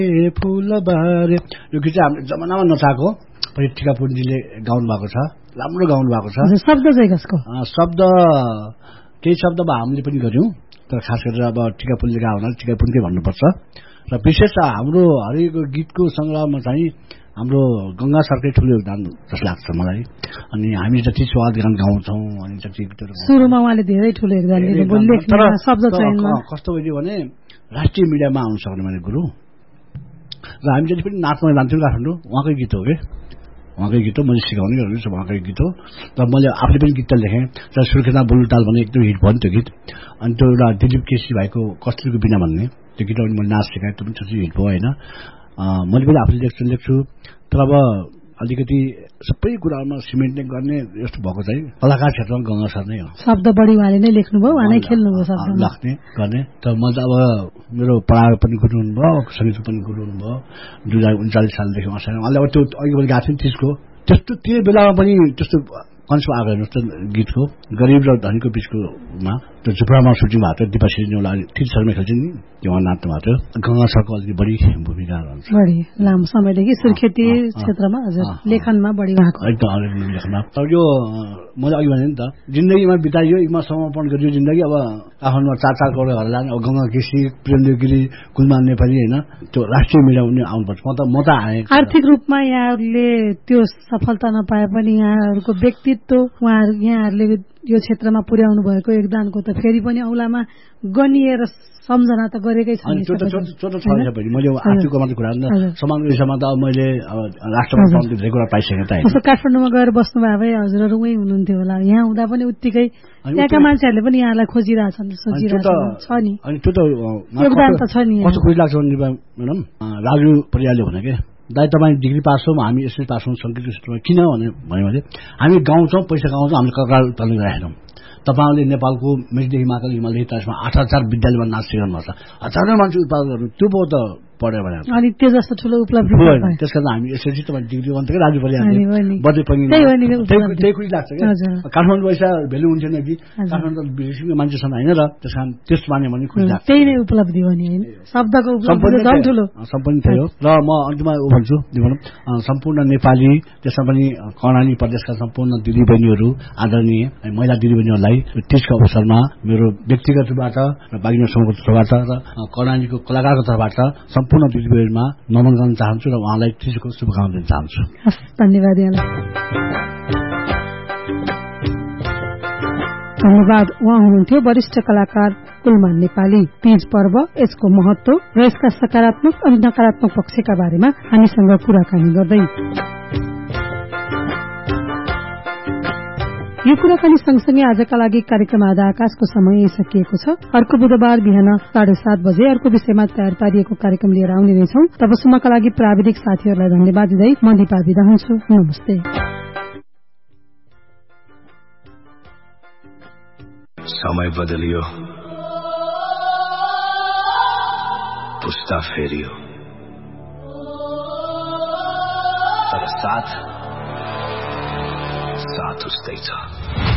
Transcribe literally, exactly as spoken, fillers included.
फुलबारे यो गीत चाहिँ हाम्रो जमानामा नचाएको पछि टिकापुञ्जीले गाउनु भएको छ, राम्रो गाउनु भएको छ। शब्द चाहिँ कसको? शब्द केही शब्द अब हामीले पनि गर्यौँ, तर खास गरेर अब टिकापुञ्जीले गाउँ हुनाले टिकापुञ्जै भन्नुपर्छ। र विशेष हाम्रो हरेक गीतको सङ्ग्रहमा चाहिँ हाम्रो गङ्गा सरकै ठुलो योगदान जस्तो लाग्छ मलाई। अनि हामी जति स्वाद गान गाउँछौँ अनि जति गीतहरू सुरुमा उहाँले धेरै ठुलो योगदान दिनुभयो, शब्द चयनमा कस्तो भयो भने राष्ट्रिय मिडियामा आउनु सक्ने भने गुरु। र हामी जति पनि नाच्न जान्थ्यौँ काठमाडौँ, उहाँकै गीत हो कि उहाँकै गीत हो, मैले सिकाउने गर्छु उहाँकै गीत हो। र मैले आफूले पनि गीत लेखेँ, र सुर्खेतमा बुलुटाल भन्ने एकदम हिट भयो नि त्यो गीत। अनि त्यो एउटा दिलीप केसी भाइको कस्तुरीको बिना भन्ने त्यो गीत मैले नाच सिकाएँ, त्यो पनि ठुलो हिट भयो होइन। मैले पनि आफूले लेख्छु लेख्छु तर अब अलिकति सबै कुरामा सिमेन्ट गर्ने यस्तो भएको चाहिँ कलाकार क्षेत्रमा गङ्गा सर नै हो। शब्द बढी उहाँले नै लेख्नुभयो, उहाँ नै खेल्नुभयो शब्द लाग्ने गर्ने। तर मैले त अब मेरो पढाएर पनि गुरु हुनुभयो, सङ्गीत पनि गुरु हुनुभयो। दुई हजार उन्चालिस सालदेखि उहाँसँग उहाँले अब त्यो अघि मैले गएको थिएँ त्यसको त्यस्तो त्यो बेलामा पनि त्यस्तो कन्सेप्ट आएको हेर्नुहोस् त गीतको गरिब र धनीको बिचकोमा त्यो झुप्रामा सुटिङ भएको थियो, दिपा सिरिजौँला ठिक शर्मा खेल्छ नि त्यो उहाँ नाच्नु भएको थियो। गङ्गा सरको अलिकति बढी भूमिका रहन्छ, बढी लामो समयदेखि सुर्खेती क्षेत्रमा हजुर लेखनमा बढी उहाँको एकदम लेखनमा। तर यो मैले अघि भने नि त जिन्दगीमा बिताइयो, यसमा समर्पण गरियो जिन्दगी। अब काठमाडौँमा चार चार करोड घर लाने अब गङ्गा केसी, प्रेमदेव गिरी, कुलमान नेपाली होइन, त्यो राष्ट्रिय मिडिया पनि आउनुपर्छ। म त म त आएँ आर्थिक रूपमा यहाँहरूले त्यो सफलता नपाए पनि यहाँहरूको व्यक्तित्व उहाँहरू यहाँहरूले यो क्षेत्रमा पुर्याउनु भएको योगदानको त फेरि पनि औलामा गनिएर सम्झना त गरेकै छ। मैले आर्थिकको मात्रै कुरा समानको विषयमा त अब मैले राष्ट्रमा धेरै कुरा पाइसकेँ त। काठमाडौँमा गएर बस्नुभयो भए हजुरहरू उहीँ हुनुहुन्थ्यो होला, यहाँ हुँदा पनि उत्तिकै त्यहाँका मान्छेहरूले पनि यहाँलाई खोजिरहेछन् सोचिरहेछन् छ नि, अनि त्यो त योगदान त छ नि। कस्तो खुसी लाग्छ भने म्याडम राजु परियारले भने के दाइ तपाईँ डिग्री पास हौँ हामी यसरी पास हौँ सङ्गीत क्षेत्रमा किन भने भन्यो भने हामी गाउँछौँ पैसा गाउँछौँ हामीले ककाल उत्पादन राखेनौँ। तपाईँले नेपालको मेचीदेखि महाकाल हिमालदेखि तासमा आठ हजार विद्यालयमा नाच सिकाउनु भएको छ, हजारौँ मान्छे उत्पादन गर्नु त्यो भयो त पढ्यो भने अनि त्यो जस्तो ठुलो उपलब्धि त्यस कारण हामी यसरी तपाईँ डिग्री भन्थ्यो राजु परियारले बजे पनि त्यही खुसी लाग्छ क्या। काठमाडौँ पैसा भेल्यु हुन्थेन कि काठमाडौँ विदेशीको मान्छे छन् होइन, र त्यस कारण त्यस माने भने खुसी लाग्छ। त्यही नै उपलब्धि हो नि होइन, शब्दको उपलब्धि झन् ठुलो सम्पन्न थियो। र म अन्तिममा ऊ भन्छु सम्पूर्ण नेपाली त्यसमा पनि कर्णाली प्रदेशका सम्पूर्ण दिदीबहिनीहरू आदरणीय महिला दिदीबहिनीहरूलाई तीजको अवसरमा मेरो व्यक्तिगत रूपबाट र बागिनो समूहको तर्फबाट र कर्णालीको कलाकारको तर्फबाट सम्पूर्ण दिदीबहिनीमा नमन गर्न चाहन्छु र उहाँलाई तीजको शुभकामना दिन चाहन्छु। धन्यवाद यहाँलाई। धन्यवाद। उहाँ हुनुहुन्थ्यो वरिष्ठ कलाकार कुलमान नेपाली। तीज पर्व, यसको महत्व र यसका सकारात्मक अनि नकारात्मक पक्षका बारेमा हामीसँग कुराकानी गर्दै यो कुराकानी सँगसँगै आजका लागि कार्यक्रम आधा आकाशको समय सकिएको छ। अर्को बुधबार बिहान साढे सात बजे अर्को विषयमा तयार पारिएको कार्यक्रम लिएर आउने नै छौं। तबसम्मका लागि प्राविधिक साथीहरूलाई धन्यवाद दिँदै म दिपा बिदा हुन्छु। नमस्ते। समय बदलियो, पुस्ता फेरियो, तर साथ साथ उस्तै छ।